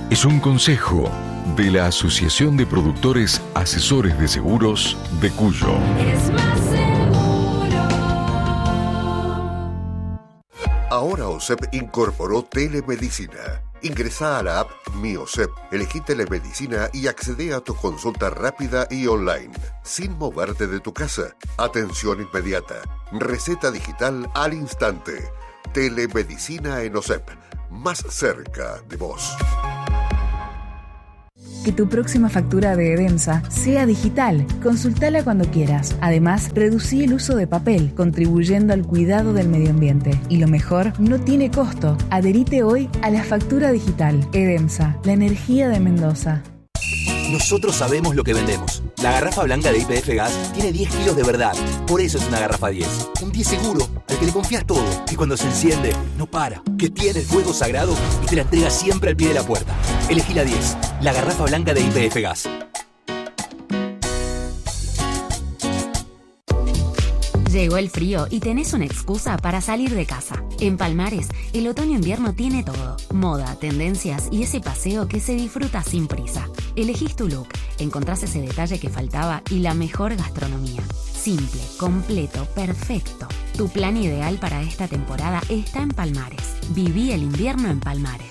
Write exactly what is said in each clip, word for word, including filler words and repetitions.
es un consejo de la Asociación de Productores Asesores de Seguros de Cuyo. Es más seguro. Ahora OSEP incorporó telemedicina. Ingresá a la app Mi OSEP, elegí telemedicina y accede a tu consulta rápida y online, sin moverte de tu casa. Atención inmediata, receta digital al instante. Telemedicina en OSEP, más cerca de vos. Que tu próxima factura de Edemsa sea digital. Consultala cuando quieras. Además, reducí el uso de papel, contribuyendo al cuidado del medio ambiente. Y lo mejor, no tiene costo. Adherite hoy a la factura digital. Edemsa, la energía de Mendoza. Nosotros sabemos lo que vendemos. La garrafa blanca de Y P F Gas tiene diez kilos de verdad. Por eso es una garrafa diez. Un diez seguro, al que le confías todo. Que cuando se enciende, no para. Que tiene el fuego sagrado y te la entrega siempre al pie de la puerta. Elegí la diez. La garrafa blanca de Y P F Gas. Llegó el frío y tenés una excusa para salir de casa. En Palmares, el otoño-invierno tiene todo. Moda, tendencias y ese paseo que se disfruta sin prisa. Elegís tu look, encontrás ese detalle que faltaba y la mejor gastronomía. Simple, completo, perfecto. Tu plan ideal para esta temporada está en Palmares. Viví el invierno en Palmares.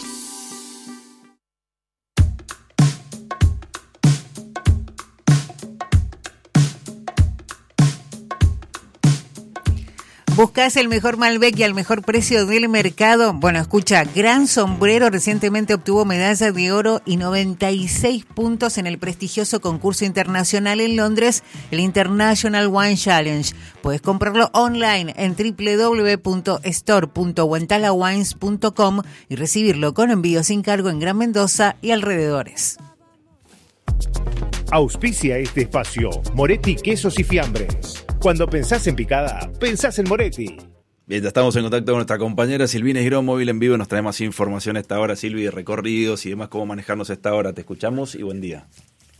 ¿Buscás el mejor Malbec y al mejor precio del mercado? Bueno, escucha, Gran Sombrero recientemente obtuvo medalla de oro y noventa y seis puntos en el prestigioso concurso internacional en Londres, el International Wine Challenge. Puedes comprarlo online en doble u doble u doble u punto store punto guantalawines punto com y recibirlo con envío sin cargo en Gran Mendoza y alrededores. Auspicia este espacio Moretti Quesos y Fiambres. Cuando pensás en picada, pensás en Moretti. Bien, ya estamos en contacto con nuestra compañera Silvina Girón, móvil en vivo. Nos trae más información a esta hora, Silvi, de recorridos y demás, cómo manejarnos a esta hora. Te escuchamos y buen día.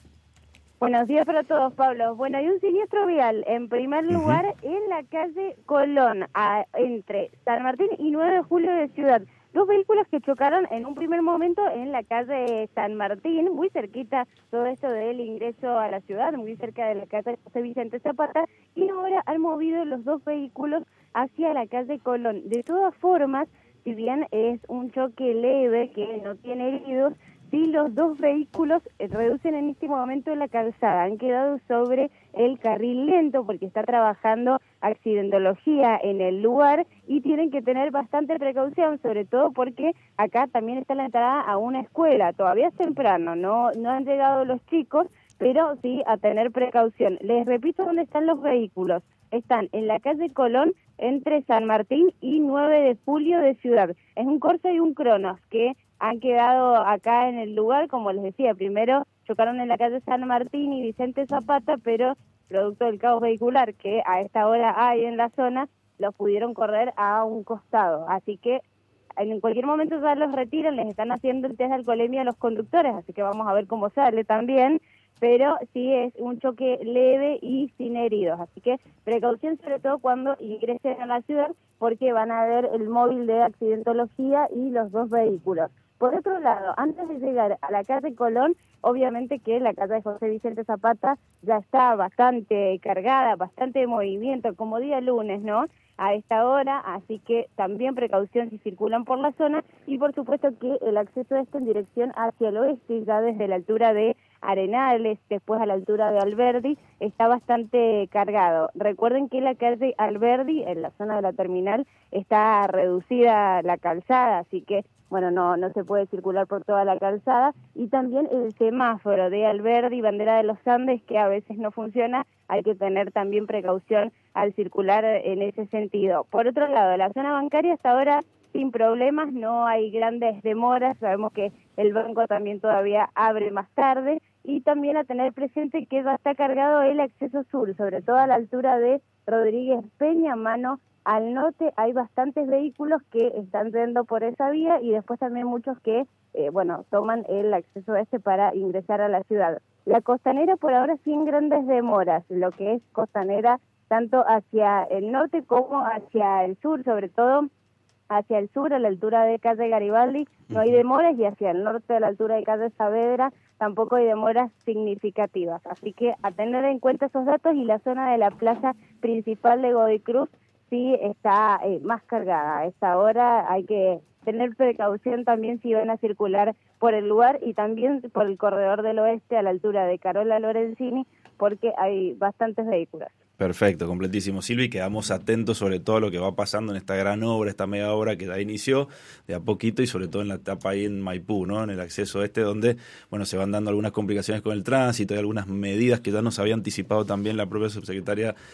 Buenos días para todos, Pablo. Bueno, hay un siniestro vial, en primer lugar, uh-huh. en la calle Colón, a, entre San Martín y nueve de julio de Ciudad. Dos vehículos que chocaron en un primer momento en la calle San Martín, muy cerquita todo esto del ingreso a la ciudad, muy cerca de la calle José Vicente Zapata, y ahora han movido los dos vehículos hacia la calle Colón. De todas formas, si bien es un choque leve que no tiene heridos, sí los dos vehículos reducen en este momento la calzada, han quedado sobre el carril lento porque está trabajando accidentología en el lugar y tienen que tener bastante precaución, sobre todo porque acá también está la entrada a una escuela, todavía es temprano, no, no han llegado los chicos, pero sí a tener precaución. Les repito dónde están los vehículos, están en la calle Colón entre San Martín y nueve de julio de Ciudad, es un Corsa y un Cronos que han quedado acá en el lugar, como les decía, primero chocaron en la calle San Martín y Vicente Zapata, pero producto del caos vehicular que a esta hora hay en la zona, los pudieron correr a un costado. Así que en cualquier momento ya los retiran, les están haciendo el test de alcoholemia a los conductores, así que vamos a ver cómo sale también, pero sí es un choque leve y sin heridos. Así que precaución sobre todo cuando ingresen a la ciudad, porque van a ver el móvil de accidentología y los dos vehículos. Por otro lado, antes de llegar a la calle Colón, obviamente que la calle de José Vicente Zapata ya está bastante cargada, bastante movimiento, como día lunes, ¿no?, a esta hora, así que también precaución si circulan por la zona, y por supuesto que el acceso a esto en dirección hacia el oeste, ya desde la altura de Arenales, después a la altura de Alberdi, está bastante cargado. Recuerden que la calle Alberdi, en la zona de la terminal, está reducida la calzada, así que bueno, no no se puede circular por toda la calzada, y también el semáforo de Alberdi, bandera de los Andes, que a veces no funciona, hay que tener también precaución al circular en ese sentido. Por otro lado, la zona bancaria hasta ahora sin problemas, no hay grandes demoras, sabemos que el banco también todavía abre más tarde, y también a tener presente que ya está cargado el acceso sur, sobre todo a la altura de Rodríguez Peña, mano al norte, hay bastantes vehículos que están yendo por esa vía y después también muchos que, eh, bueno, toman el acceso este para ingresar a la ciudad. La costanera por ahora sin grandes demoras, lo que es costanera tanto hacia el norte como hacia el sur, sobre todo hacia el sur, a la altura de calle Garibaldi, no hay demoras, y hacia el norte, a la altura de calle Saavedra, tampoco hay demoras significativas. Así que a tener en cuenta esos datos, y la zona de la playa principal de Godoy Cruz sí está eh, más cargada. A esta hora hay que tener precaución también si van a circular por el lugar y también por el corredor del oeste a la altura de Carola Lorenzini, porque hay bastantes vehículos. Perfecto, completísimo, Silvi. Quedamos atentos sobre todo lo que va pasando en esta gran obra, esta mega obra que ya inició de a poquito, y sobre todo en la etapa ahí en Maipú, ¿no? En el acceso este, donde bueno, se van dando algunas complicaciones con el tránsito y algunas medidas que ya nos había anticipado también la propia subsecretaria